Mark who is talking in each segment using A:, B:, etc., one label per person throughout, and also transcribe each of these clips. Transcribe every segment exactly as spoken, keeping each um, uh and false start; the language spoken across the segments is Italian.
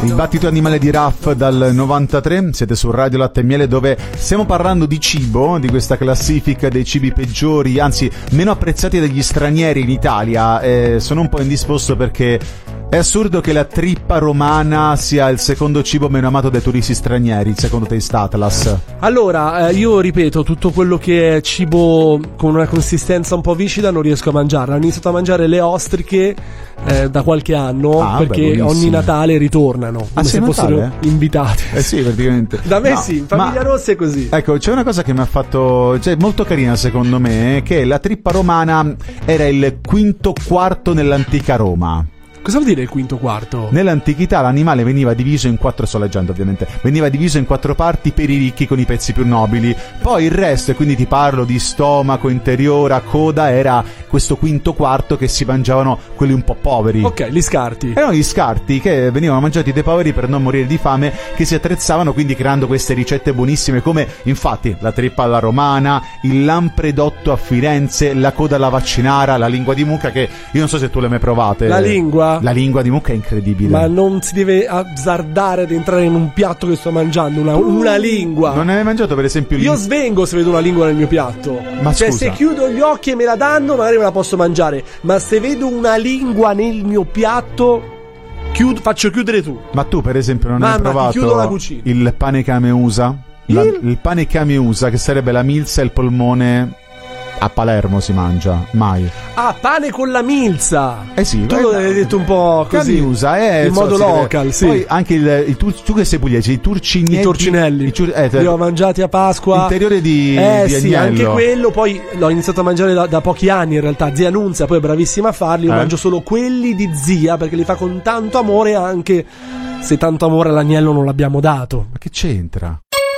A: Il battito animale di Raff dal novantatré, siete su Radio Latte e Miele, dove stiamo parlando di cibo, di questa classifica dei cibi peggiori, anzi meno apprezzati dagli stranieri in Italia. E sono un po' indisposto perché è assurdo che la trippa romana sia il secondo cibo meno amato dai turisti stranieri, secondo Taste Atlas.
B: Allora, eh, io ripeto, tutto quello che è cibo con una consistenza un po' viscida non riesco a mangiarla. Ho iniziato a mangiare le ostriche eh, da qualche anno,
A: ah,
B: perché
A: beh,
B: ogni Natale ritornano, come
A: ah,
B: se
A: sì,
B: fossero
A: Natale?
B: invitate.
A: Eh sì, praticamente.
B: Da me
A: no,
B: sì, in famiglia
A: ma,
B: rossa è così.
A: Ecco, c'è una cosa che mi ha fatto, cioè molto carina secondo me, che la trippa romana era il quinto quarto nell'antica Roma.
B: Cosa vuol dire il quinto quarto?
A: Nell'antichità l'animale veniva diviso in quattro, sto leggendo ovviamente, veniva diviso in quattro parti per i ricchi con i pezzi più nobili, poi il resto, e quindi ti parlo di stomaco, interiora, coda, era questo quinto quarto che si mangiavano quelli un po' poveri.
B: Ok, gli scarti.
A: Erano gli scarti che venivano mangiati dai poveri per non morire di fame, che si attrezzavano quindi creando queste ricette buonissime come infatti la trippa alla romana, il lampredotto a Firenze, la coda alla vaccinara, la lingua di mucca, che io non so se tu le hai mai provate.
B: La lingua?
A: La lingua di mucca è incredibile.
B: Ma non si deve azzardare ad entrare in un piatto che sto mangiando, una, una lingua.
A: Non hai mai mangiato per esempio
B: Io svengo se vedo una lingua nel mio piatto.
A: Ma
B: cioè
A: scusa,
B: se chiudo gli occhi e me la danno magari me la posso mangiare, ma se vedo una lingua nel mio piatto chiudo, faccio chiudere tu.
A: ma tu per esempio non
B: Mamma,
A: hai
B: ti
A: provato
B: chiudo la cucina.
A: il pane cameusa? La,
B: Il?
A: il pane cameusa, che sarebbe la milza e il polmone. A Palermo si mangia, mai.
B: Ah, pane con la milza.
A: Eh sì,
B: tu lo hai detto un po' così.
A: Cameusa, eh,
B: in
A: so,
B: modo
A: si deve-
B: local, sì.
A: Poi anche il, il tu, tu che sei pugliese, i turcinetti,
B: I turcinelli.
A: i ciur- eh,
B: Li ho mangiati a Pasqua.
A: interiore di,
B: Eh
A: di
B: sì,
A: agnello.
B: anche quello. Poi l'ho iniziato a mangiare da, da pochi anni in realtà. Zia Nunzia poi è bravissima a farli. Io
A: Eh?
B: mangio solo quelli di zia perché li fa con tanto amore, anche se tanto amore all'agnello non l'abbiamo dato.
A: Ma che c'entra?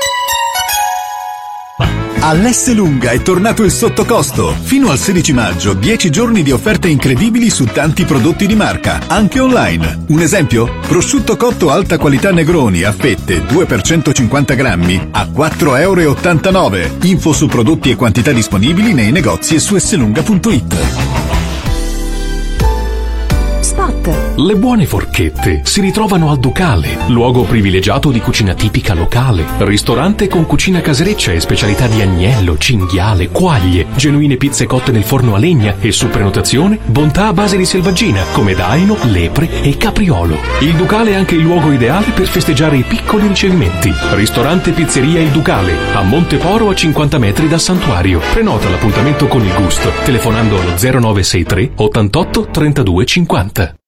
C: All'Esselunga è tornato il sottocosto. Fino al sedici maggio, dieci giorni di offerte incredibili su tanti prodotti di marca, anche online. Un esempio? Prosciutto cotto alta qualità Negroni a fette due per centocinquanta grammi a quattro euro e ottantanove. Info su prodotti e quantità disponibili nei negozi e su esselunga punto it.
D: Le buone forchette si ritrovano al Ducale, luogo privilegiato di cucina tipica locale. Ristorante con cucina casereccia e specialità di agnello, cinghiale, quaglie, genuine pizze cotte nel forno a legna e su prenotazione bontà a base di selvaggina come daino, lepre e capriolo. Il Ducale è anche il luogo ideale per festeggiare i piccoli ricevimenti. Ristorante Pizzeria Il Ducale, a Monteporo a cinquanta metri dal santuario. Prenota l'appuntamento con il gusto telefonando allo zero nove sei tre ottantotto trentadue cinquanta.